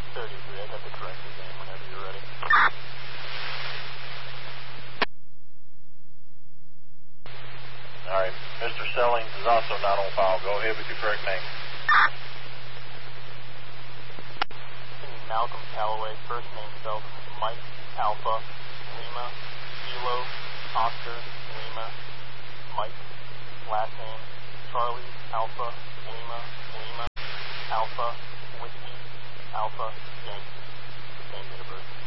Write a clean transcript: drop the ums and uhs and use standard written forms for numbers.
30 degree. I got the corrected name whenever you're ready. All right. Mr. Sellings is also not on file. Go ahead with your correct name. Malcolm Calloway, first name spelled Mike Alpha Lima Kilo Oscar Lima Mike, last name Charlie Alpha Lima Lima Alpha Whiskey Alpha